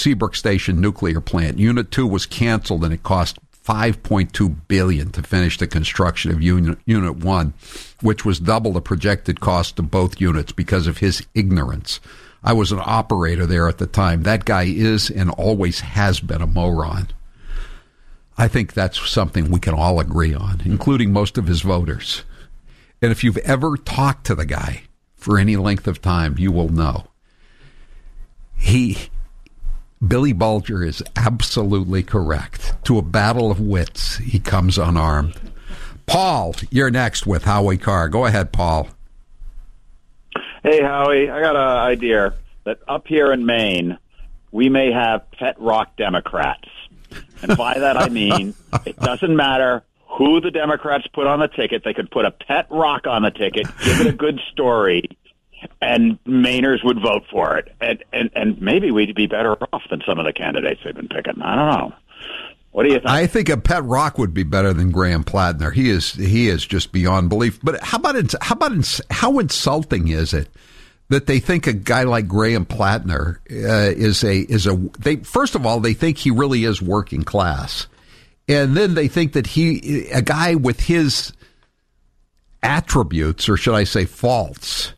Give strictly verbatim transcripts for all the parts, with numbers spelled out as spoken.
Seabrook Station nuclear plant. Unit two was canceled, and it cost five point two billion dollars to finish the construction of unit, unit one, which was double the projected cost of both units because of his ignorance. I was an operator there at the time. That guy is and always has been a moron. I think that's something we can all agree on, including most of his voters. And if you've ever talked to the guy for any length of time, you will know. He, Billy Bulger is absolutely correct. To a battle of wits, he comes unarmed. Paul, you're next with Howie Carr. Go ahead, Paul. Hey, Howie, I got an idea that up here in Maine, we may have pet rock Democrats. And by that I mean it doesn't matter who the Democrats put on the ticket. They could put a pet rock on the ticket, give it a good story, and Mainers would vote for it. And, and, and maybe we'd be better off than some of the candidates they've been picking. I don't know. What do you think? I think a pet rock would be better than Graham Plattner. He is he is just beyond belief. But how about how about how insulting is it that they think a guy like Graham Plattner uh, is a is a they first of all they think he really is working class, and then they think that he a guy with his attributes, or should I say faults,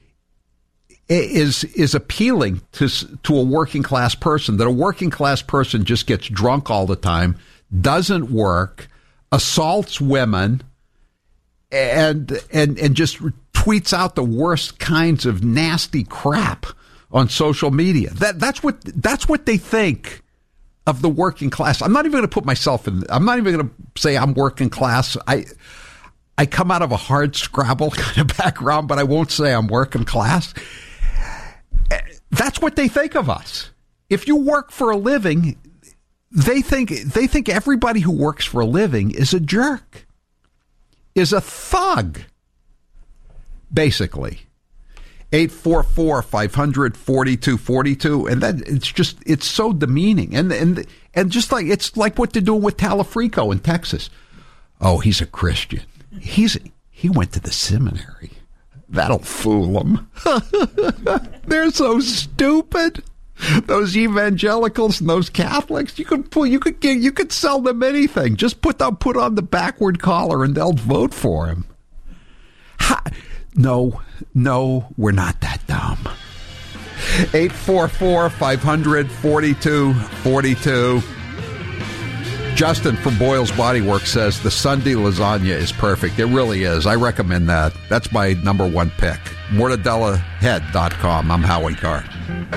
is is appealing to to a working class person. That a working class person just gets drunk all the time, doesn't work, assaults women, and and and just tweets out the worst kinds of nasty crap on social media. That that's what that's what they think of the working class. I'm not even going to put myself in. I'm not even going to say I'm working class. I I come out of a hard scrabble kind of background, but I won't say I'm working class. That's what they think of us. If you work for a living, they think they think everybody who works for a living is a jerk, is a thug, basically. eight four four, five hundred, forty-two forty-two, and that it's just it's so demeaning. And and and just like it's like what they're doing with Talafrico in Texas. Oh, he's a Christian. He's he went to the seminary. That'll fool them. They're so stupid. Those evangelicals and those Catholics, you could pull, you could get, you could sell them anything. Just put them, put on the backward collar, and they'll vote for him. Ha, no, no, we're not that dumb. eight four four, five hundred, forty-two forty-two. Justin from Boyle's Body Works says the Sunday lasagna is perfect. It really is. I recommend that. That's my number one pick. mortadella head dot com. I'm Howie Carr.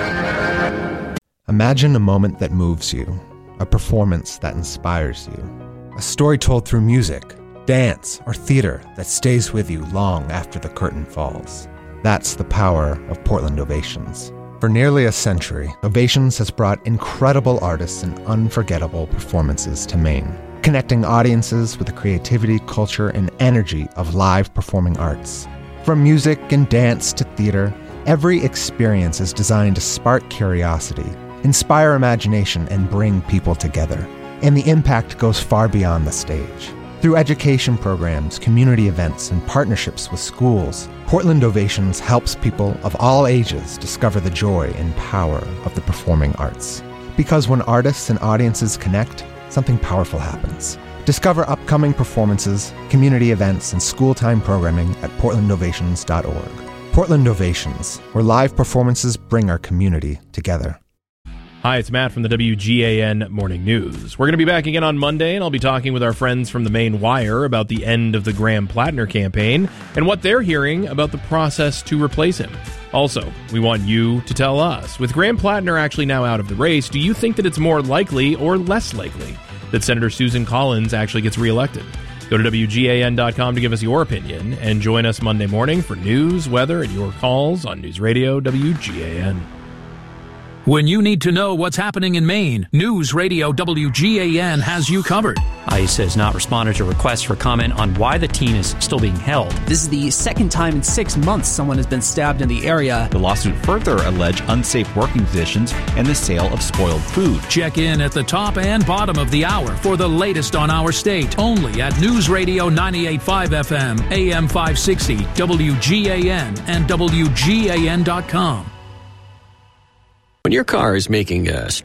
Imagine a moment that moves you, a performance that inspires you, a story told through music, dance, or theater that stays with you long after the curtain falls. That's the power of Portland Ovations. For nearly a century, Ovations has brought incredible artists and unforgettable performances to Maine, connecting audiences with the creativity, culture, and energy of live performing arts. From music and dance to theater, every experience is designed to spark curiosity, inspire imagination, and bring people together. And the impact goes far beyond the stage. Through education programs, community events, and partnerships with schools, Portland Ovations helps people of all ages discover the joy and power of the performing arts. Because when artists and audiences connect, something powerful happens. Discover upcoming performances, community events, and school-time programming at portland ovations dot org. Portland Ovations, where live performances bring our community together. Hi, it's Matt from the W G A N Morning News. We're going to be back again on Monday, and I'll be talking with our friends from the Maine Wire about the end of the Graham Plattner campaign and what they're hearing about the process to replace him. Also, we want you to tell us, with Graham Plattner actually now out of the race, do you think that it's more likely or less likely that Senator Susan Collins actually gets reelected? Go to W G A N dot com to give us your opinion, and join us Monday morning for news, weather, and your calls on News Radio W G A N. When you need to know what's happening in Maine, News Radio W G A N has you covered. ICE has not responded to requests for comment on why the teen is still being held. This is the second time in six months someone has been stabbed in the area. The lawsuit further alleged unsafe working conditions and the sale of spoiled food. Check in at the top and bottom of the hour for the latest on our state, only at News Radio ninety-eight point five F M, A M five sixty, W G A N, and W G A N dot com. When your car is making a strange